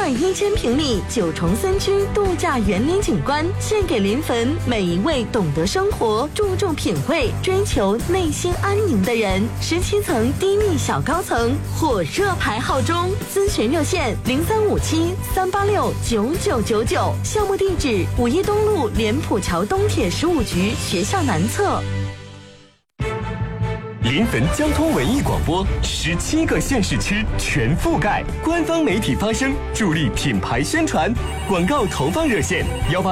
21000平米9重3居度假园林景观，献给临汾每一位懂得生活、注重品味、追求内心安宁的人。17层低密小高层，火热排号中，咨询热线0357-386-9999，项目地址5一东路莲浦桥东铁15局学校南侧。 临汾交通文艺广播17个县市区全覆盖，官方媒体发声，助力品牌宣传。广告投放热线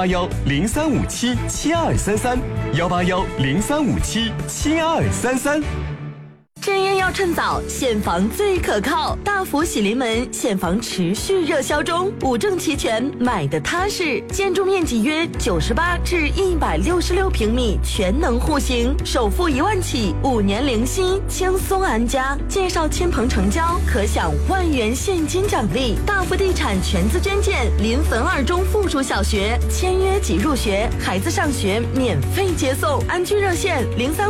181-0357-7233，181-0357-7233。 正业要趁早，现房最可靠。大福喜临门现房持续热销中，五证齐全，买的踏实。建筑面积约98至166平米，全能户型，首付1万起，5年零息，轻松安家。介绍亲朋成交，可享1万元现金奖励。大福地产全资捐建临汾2中附属小学，签约即入学，孩子上学免费接送。安居热线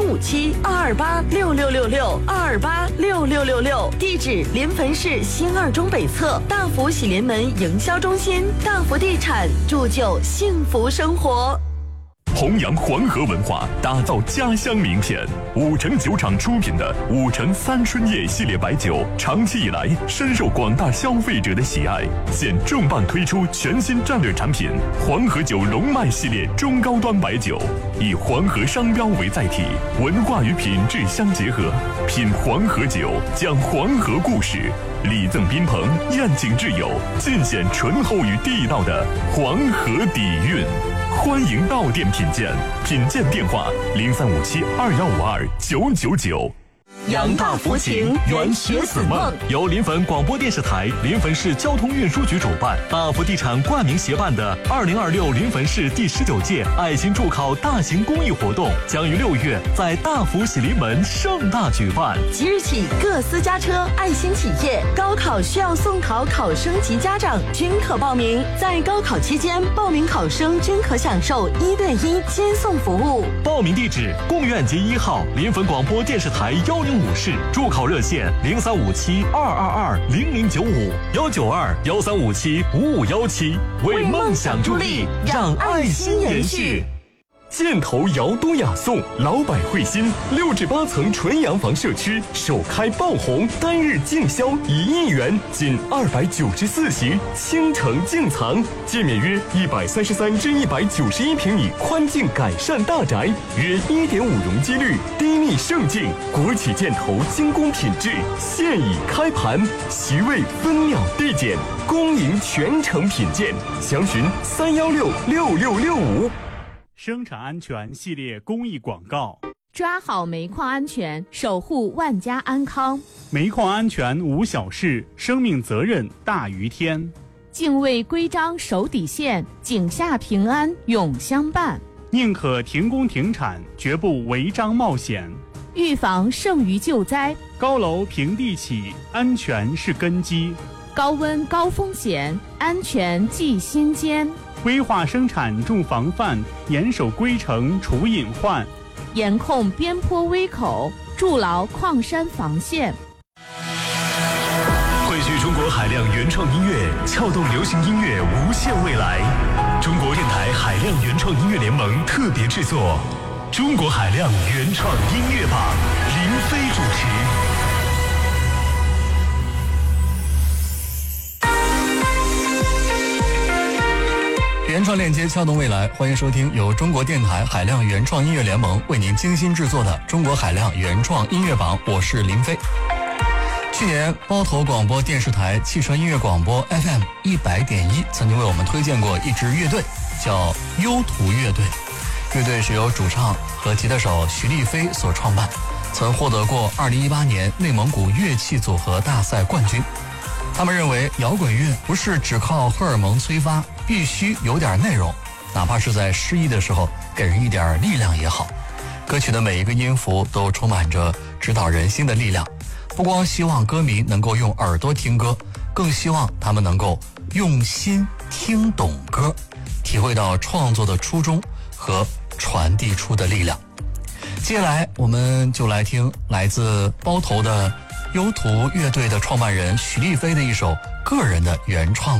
0357-228-6666。228-6666，地址临汾市新2中北侧大福喜临门营销中心。大福地产，铸就幸福生活。 弘扬黄河文化，打造家乡名片。5城酒厂出品的5城3春夜系列白酒，长期以来深受广大消费者的喜爱。现重磅推出全新战略产品黄河酒龙脉系列中高端白酒，以黄河商标为载体，文化与品质相结合。品黄河酒，讲黄河故事，礼赠宾朋，宴请挚友，尽显醇厚与地道的黄河底蕴。欢迎到店品鉴，品鉴电话0357-2152-999。 扬大福情，圆学子梦。 由临汾广播电视台、临汾市交通运输局主办，大福地产冠名协办的2026临汾市第19届爱心助考大型公益活动，将于6月在大福喜临门盛大举办。 即日起，各私家车、爱心企业、高考需要送考考生及家长均可报名。在高考期间，报名考生均可享受1对1接送服务。 报名地址：贡院街1号临汾广播电视台105室，助考热线0357-222-0095，192-1357-5517，为梦想助力，让爱心延续。 箭头瑶都雅颂，老百惠心，6至8层纯洋房社区首开爆红，单日净销1亿元，仅294席，倾城净藏，建面约133至191平米宽净改善大宅，约1.5容积率，低密盛境，国企箭头精工品质，现已开盘，席位分秒递减，恭迎全程品鉴，详询316-6665。 生产安全系列公益广告： 抓好煤矿安全，守护万家安康。 煤矿安全无小事，生命责任大于天。 敬畏规章守底线，井下平安永相伴。 宁可停工停产，绝不违章冒险。 预防胜于救灾。 高楼平地起，安全是根基。 高温高风险，安全记心间。 规划生产重防范，严守规程除隐患。 严控边坡危口，筑牢矿山防线。 汇聚中国海量原创音乐，撬动流行音乐无限未来。中国电台海量原创音乐联盟特别制作《中国海量原创音乐榜》，林飞主持。 原创链接撬动未来，欢迎收听由中国电台海量原创音乐联盟为您精心制作的中国海量原创音乐榜，我是林飞。去年包头广播电视台汽车音乐广播 FM 100.1曾经为我们推荐过一支乐队，叫优图乐队。乐队是由主唱和吉他手徐立飞所创办，曾获得过2018年内蒙古乐器组合大赛冠军。他们认为摇滚乐不是只靠荷尔蒙催发，必须有点内容，哪怕是在失意的时候给人一点力量也好。歌曲的每一个音符都充满着指导人心的力量，不光希望歌迷能够用耳朵听歌，更希望他们能够用心听懂歌，体会到创作的初衷和传递出的力量。接下来我们就来听来自包头的优图乐队的创办人许立飞的一首个人的原创